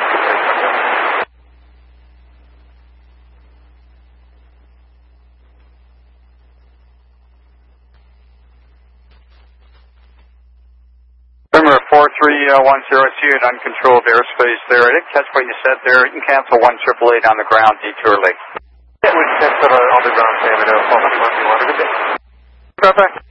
Remember 4310, it's you in uncontrolled airspace there. I didn't catch what you said there. You can cancel 1888 on the ground, detour late. Yeah, we can cancel on the ground, Sam. How much money you want to do? Bye-bye.